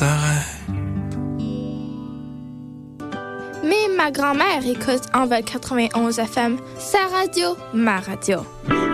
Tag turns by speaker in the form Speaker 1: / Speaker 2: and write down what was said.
Speaker 1: s'arrête.
Speaker 2: Mais ma grand-mère écoute Envol 91 FM, sa radio, ma radio.